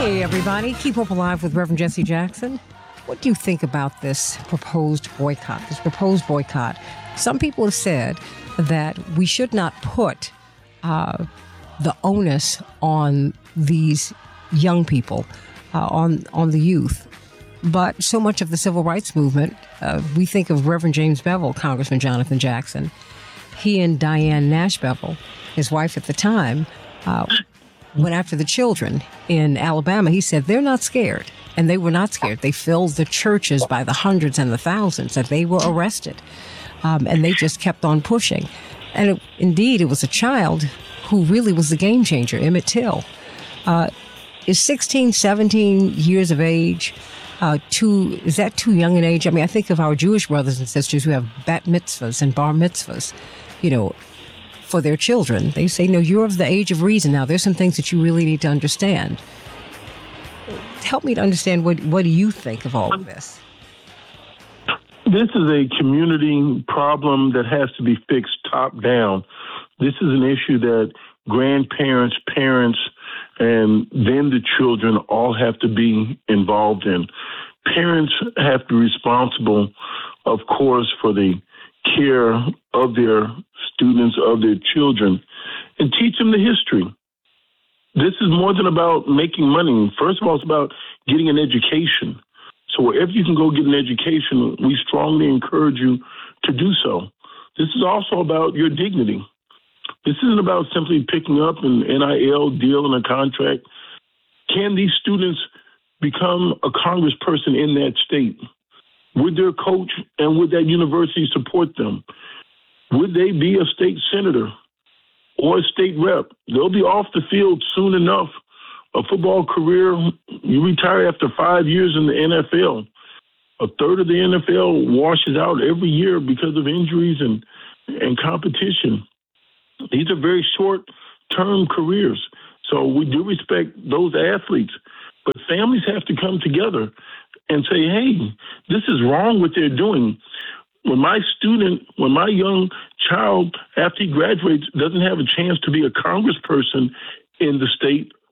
Hey, everybody. Keep Hope Alive with Reverend Jesse Jackson. What do you think about this proposed boycott? Some people have said that we should not put the onus on these young people, on the youth. But so much of the civil rights movement, we think of Reverend James Bevel, Congressman Jonathan Jackson. He and Diane Nash Bevel, his wife at the time, went after the children in Alabama. He said they're not scared, and they were not scared. They filled the churches by the hundreds and the thousands, that they were arrested, and they just kept on pushing. And indeed, it was a child who really was the game changer, Emmett Till. Is 16, 17 years of age, is that too young an age? I mean, I think of our Jewish brothers and sisters who have bat mitzvahs and bar mitzvahs, for their children. They say, no, you're of the age of reason now. There's some things that you really need to understand. Help me to understand, what do you think of all of this? This is a community problem that has to be fixed top down. This is an issue that grandparents, parents, and then the children all have to be involved in. Parents have to be responsible, of course, for the care of their students, of their children, and teach them the history. This is more than about making money. First of all, it's about getting an education. So wherever you can go get an education, we strongly encourage you to do so. This is also about your dignity. This isn't about simply picking up an NIL deal and a contract. Can these students become a congressperson in that state? Would their coach and would that university support them? Would they be a state senator or a state rep? They'll be off the field soon enough. A football career, you retire after 5 years in the NFL. A third of the NFL washes out every year because of injuries and competition. These are very short-term careers. So we do respect those athletes, but families have to come together and say, hey, this is wrong what they're doing. When my young child, after he graduates, doesn't have a chance to be a congressperson in the state,